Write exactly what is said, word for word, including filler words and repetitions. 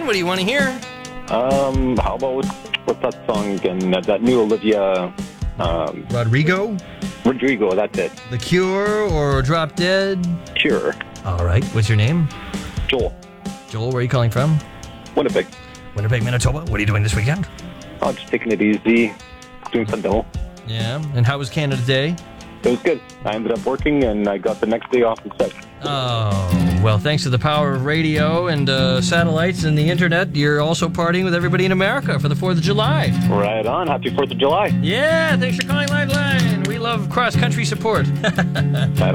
What do you want to hear? Um, how about, what's, what's that song again? That, that new Olivia... Um, Rodrigo? Rodrigo, that's it. The Cure or Drop Dead? Cure. All right. What's your name? Joel. Joel, where are you calling from? Winnipeg. Winnipeg, Manitoba. What are you doing this weekend? Oh, just taking it easy, doing some demo. Yeah. And how was Canada Day? It was good. I ended up working, and I got the next day off instead. Oh, well, thanks to the power of radio and uh, satellites and the internet, you're also partying with everybody in America for the fourth of July. Right on. Happy fourth of July. Yeah, thanks for calling Lifeline. We love cross-country support.